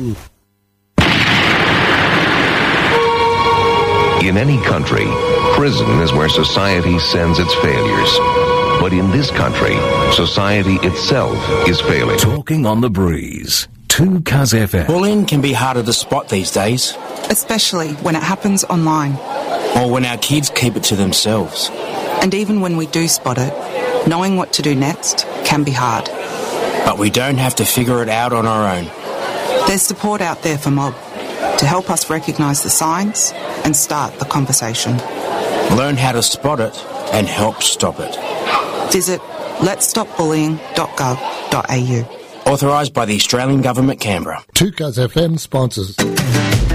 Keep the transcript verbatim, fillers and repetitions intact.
In any country, prison is where society sends its failures. But in this country, society itself is failing. Talking on the Breeze. two Cuz F M. Bullying can be harder to spot these days. Especially when it happens online. Or when our kids keep it to themselves. And even when we do spot it, knowing what to do next can be hard. But we don't have to figure it out on our own. There's support out there for Mob to help us recognise the signs and start the conversation. Learn how to spot it and help stop it. Visit lets stop bullying dot gov dot a u. Authorised by the Australian Government, Canberra. two Cuz F M sponsors.